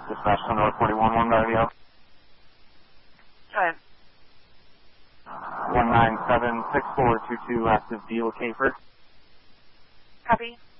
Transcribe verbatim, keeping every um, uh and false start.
Dispatch on North forty-one, one radio. Alright. one nine seven six four two two active deal Caper. Copy.